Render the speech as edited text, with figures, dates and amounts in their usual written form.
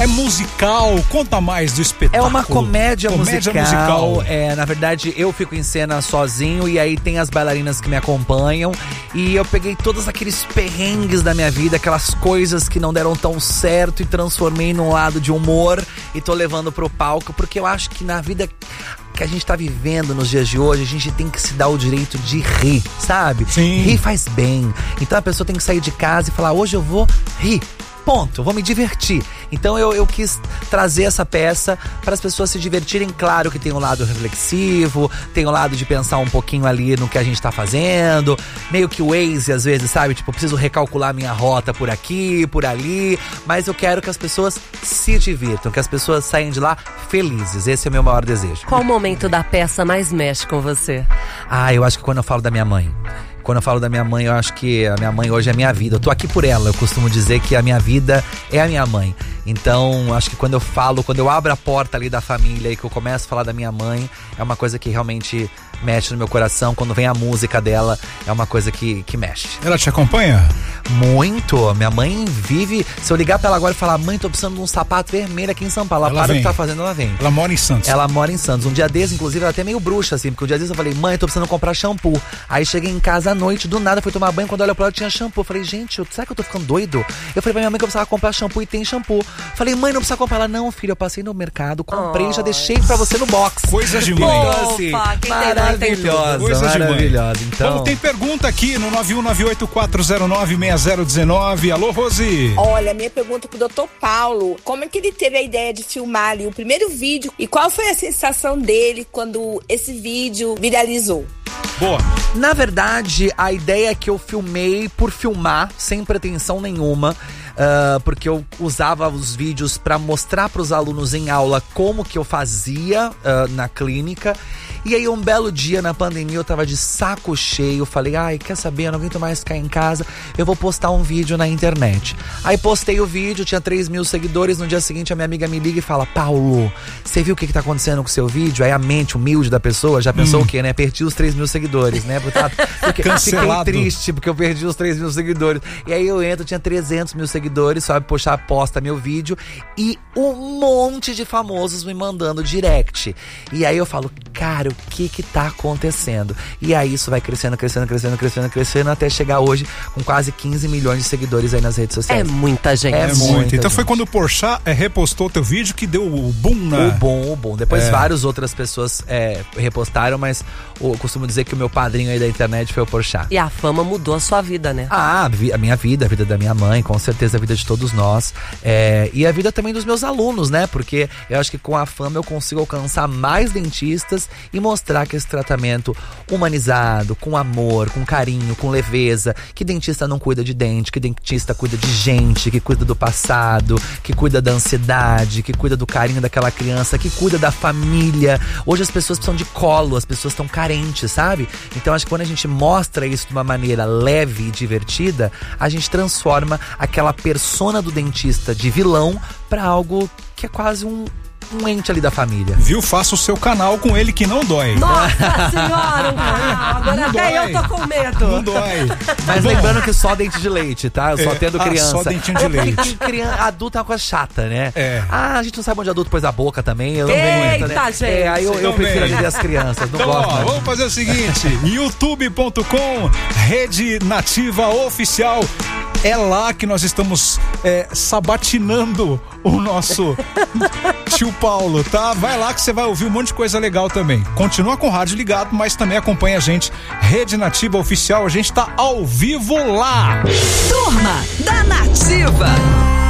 É musical, conta mais do espetáculo. É uma comédia musical. Na verdade, eu fico em cena sozinho e aí tem as bailarinas que me acompanham. E eu peguei todos aqueles perrengues da minha vida, aquelas coisas que não deram tão certo e transformei num lado de humor e tô levando pro palco, porque eu acho que na vida que a gente tá vivendo nos dias de hoje, a gente tem que se dar o direito de rir, sabe? Sim. Rir faz bem. Então a pessoa tem que sair de casa e falar, hoje eu vou rir. Ponto, vou me divertir. Então eu quis trazer essa peça para as pessoas se divertirem. Claro que tem um lado reflexivo, tem um lado de pensar um pouquinho ali no que a gente tá fazendo, meio que o Waze às vezes, sabe? Tipo, eu preciso recalcular minha rota por aqui, por ali, mas eu quero que as pessoas se divirtam, que as pessoas saiam de lá felizes. Esse é o meu maior desejo. Qual momento da peça mais mexe com você? Eu acho que quando eu falo da minha mãe. Quando eu falo da minha mãe, eu acho que a minha mãe hoje é a minha vida. Eu tô aqui por ela, eu costumo dizer que a minha vida é a minha mãe. Então, acho que quando eu abro a porta ali da família e que eu começo a falar da minha mãe, é uma coisa que realmente mexe no meu coração. Quando vem a música dela, é uma coisa que mexe. Ela te acompanha? Muito. Minha mãe vive... Se eu ligar pra ela agora e falar, mãe, tô precisando de um sapato vermelho aqui em São Paulo, ela para o que tá fazendo, ela vem. Ela mora em Santos. Ela mora em Santos. Um dia desses, inclusive, ela até meio bruxa, assim, porque um dia desses eu falei, mãe, tô precisando comprar shampoo. Aí cheguei em casa à noite, do nada, fui tomar banho, quando eu olho pra ela tinha shampoo. Eu falei, gente, será que eu tô ficando doido? Eu falei pra minha mãe que eu precisava comprar shampoo e tem shampoo. Falei, mãe, não precisa comprar. Ela, não, filho, eu passei no mercado, comprei e já deixei pra você no box. Coisas de mãe. Assim, maravilhosa, Coisas maravilhosa. Então... Vamos, tem pergunta aqui no 91984096009. Alô, Rose. Olha, minha pergunta pro Dr. Paulo, como é que ele teve a ideia de filmar ali o primeiro vídeo e qual foi a sensação dele quando esse vídeo viralizou? Boa. Na verdade, a ideia é que eu filmei por filmar, sem pretensão nenhuma. Porque eu usava os vídeos para mostrar para os alunos em aula como que eu fazia na clínica. E aí um belo dia na pandemia eu tava de saco cheio, falei, quer saber, eu não aguento mais ficar em casa, eu vou postar um vídeo na internet. Aí postei o vídeo, tinha 3.000 seguidores, no dia seguinte a minha amiga me liga e fala, Paulo, você viu o que tá acontecendo com o seu vídeo? Aí a mente humilde da pessoa já pensou o quê, né? Perdi os 3.000 seguidores, né? Fiquei triste porque eu perdi os 3.000 seguidores. E aí eu entro, tinha 300.000 seguidores, sabe? Poxa, posta meu vídeo e um monte de famosos me mandando direct. E aí eu falo, cara, o que tá acontecendo? E aí isso vai crescendo até chegar hoje com quase 15 milhões de seguidores aí nas redes sociais. É muita gente. É muito. Então gente. Foi quando o Porchat repostou teu vídeo que deu o boom, né? O boom. Depois várias outras pessoas repostaram, mas eu costumo dizer que o meu padrinho aí da internet foi o Porchat. E a fama mudou a sua vida, né? A minha vida, a vida da minha mãe, com certeza a vida de todos nós. E a vida também dos meus alunos, né? Porque eu acho que com a fama eu consigo alcançar mais dentistas e mostrar que esse tratamento humanizado, com amor, com carinho, com leveza, que dentista não cuida de dente, que dentista cuida de gente, que cuida do passado, que cuida da ansiedade, que cuida do carinho daquela criança, que cuida da família. Hoje as pessoas precisam de colo, as pessoas estão carentes, sabe? Então acho que quando a gente mostra isso de uma maneira leve e divertida, a gente transforma aquela persona do dentista de vilão para algo que é quase um ente ali da família. Viu? Faça o seu canal com ele que não dói. Nossa senhora, agora Não até dói. eu tô com medo. Não dói. Mas lembrando que só dente de leite, tá? Eu só tendo criança. Só dentinho de leite. Porque criança, adulto é uma coisa chata, né? A gente não sabe onde adulto pôs a boca também. Eu não Eita, né? gente. Aí eu prefiro atender as crianças. Não Então, gosto. vamos fazer o seguinte: youtube.com, Rede Nativa Oficial. É lá que nós estamos sabatinando o nosso tio Paulo, tá? Vai lá que você vai ouvir um monte de coisa legal também. Continua com o rádio ligado, mas também acompanha a gente, Rede Nativa Oficial, a gente tá ao vivo lá. Turma da Nativa.